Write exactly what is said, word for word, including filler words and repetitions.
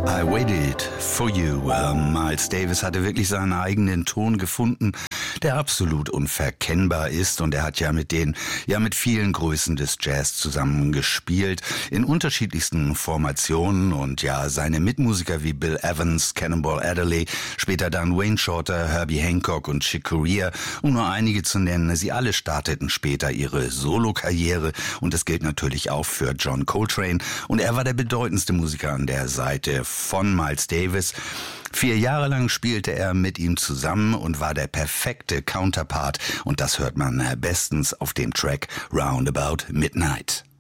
I Waited for You. Ähm, Miles Davis hatte wirklich seinen eigenen Ton gefunden, der absolut unverkennbar ist, und er hat ja mit den, ja mit vielen Größen des Jazz zusammengespielt, in unterschiedlichsten Formationen, und ja, seine Mitmusiker wie Bill Evans, Cannonball Adderley, später dann Wayne Shorter, Herbie Hancock und Chick Corea, um nur einige zu nennen, sie alle starteten später ihre Solokarriere, und das gilt natürlich auch für John Coltrane, und er war der bedeutendste Musiker an der Seite von Miles Davis. Vier Jahre lang spielte er mit ihm zusammen und war der perfekte Counterpart, und das hört man bestens auf dem Track Roundabout Midnight.